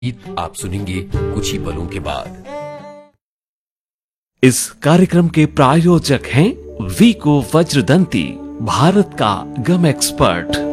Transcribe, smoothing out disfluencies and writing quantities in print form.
आप सुनेंगे कुछ ही पलों के बाद। इस कार्यक्रम के प्रायोजक हैं वीको वज्रदंती, भारत का गम एक्सपर्ट।